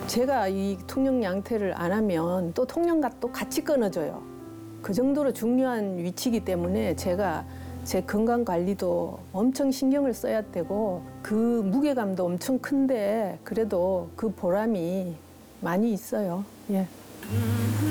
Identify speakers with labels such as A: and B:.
A: 제가 이 통영 양태를 안 하면 또 통영갓도 같이 끊어져요. 그 정도로 중요한 위치이기 때문에 제가 제 건강 관리도 엄청 신경을 써야 되고 그 무게감도 엄청 큰데 그래도 그 보람이 많이 있어요. 예.